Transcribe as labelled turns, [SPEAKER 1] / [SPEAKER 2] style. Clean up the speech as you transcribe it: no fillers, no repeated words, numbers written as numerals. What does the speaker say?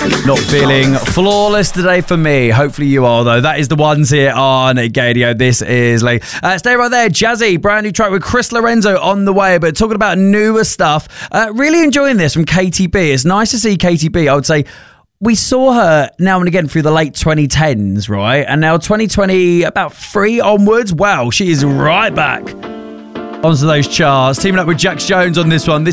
[SPEAKER 1] Not feeling flawless today for me. Hopefully you are, though. That is the ones here on Gadio. This is like stay right there. Jazzy, brand new track with Chris Lorenzo on the way. But talking about newer stuff, really enjoying this from Katy B. It's nice to see Katy B. I would say we saw her now and again through the late 2010s, right? And now 2020, about 3 onwards. Wow, she is right back onto those charts. Teaming up with Jax Jones on this one. This